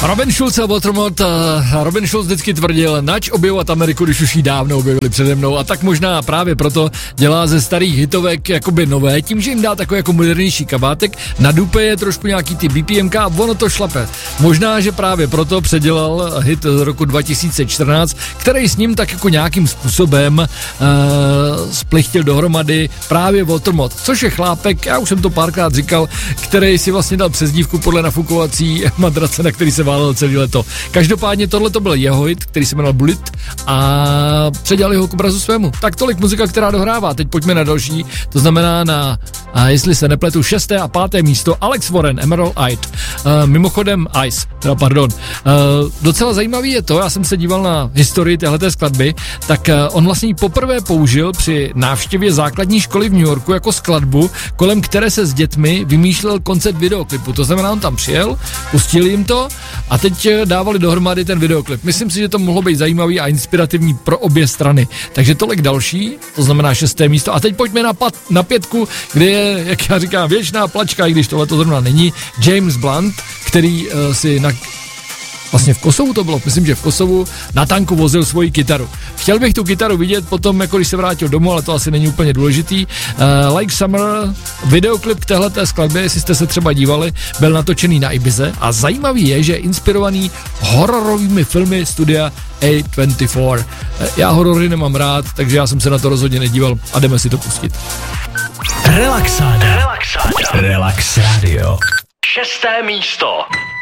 Robin Schulz a Watermont. Robin Schulz vždycky tvrdil, nač objevovat Ameriku, když už ji dávno objevili přede mnou, a tak možná právě proto dělá ze starých hitovek jakoby nové, tím, že jim dá takový jako modernější kabátek, nadupe je trošku nějaký ty BPMK a ono to šlape. Možná, že právě proto předělal hit z roku 2014, který s ním tak jako nějakým způsobem splichtil dohromady právě Watermont, což je chlápek, já už jsem to párkrát říkal, který si vlastně dal přezdívku podle nafukovací madrace, na který se válel celý leto. Každopádně tohle to byl jeho hit, který se jmenoval Bullet, a předělali ho k obrazu svému. Tak tolik muzika, která dohrává. Teď pojďme na další, to znamená na, jestli se nepletu, 6. a 5. místo Alex Warren, Emerald Eyed. Mimochodem Ice, docela zajímavý je to, já jsem se díval na historii téhleté skladby, tak on vlastně ji poprvé použil při návštěvě základní školy v New Yorku jako skladbu, kolem které se s dětmi vymýšlel koncept videoklipu. To znamená, on tam přijel, pustil jim to a teď dávali dohromady ten videoklip. Myslím si, že to mohlo být zajímavý a inspirativní pro obě strany. Takže tolik další, to znamená 6. místo. A teď pojďme na 5, kde je, jak já říkám, věčná plačka, i když tohle to zrovna není, James Blunt, který si vlastně v Kosovu to bylo, myslím, že v Kosovu na tanku vozil svoji kytaru. Chtěl bych tu kytaru vidět potom, jako když se vrátil domů, ale to asi není úplně důležitý. Like Summer, videoklip k téhleté skladbě, jestli jste se třeba dívali, byl natočený na Ibize a zajímavý je, že je inspirovaný hororovými filmy studia A24. Já horory nemám rád, takže já jsem se na to rozhodně nedíval a jdeme si to pustit. Relax Radio. 6. místo.